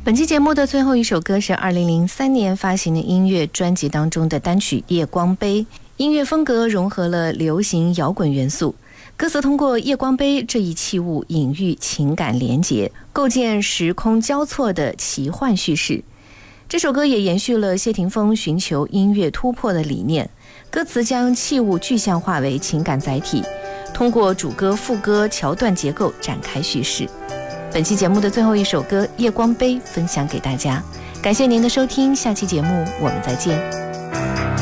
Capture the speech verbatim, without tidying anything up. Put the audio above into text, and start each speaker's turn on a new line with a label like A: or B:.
A: 本期节目的最后一首歌是二零零三年发行的音乐专辑当中的单曲《夜光杯》，音乐风格融合了流行摇滚元素，歌词通过夜光杯这一器物隐喻情感连结，构建时空交错的奇幻叙事。这首歌也延续了谢霆锋寻求音乐突破的理念，歌词将器物具象化为情感载体，通过主歌副歌桥段结构展开叙事。本期节目的最后一首歌《夜光杯》分享给大家，感谢您的收听，下期节目我们再见。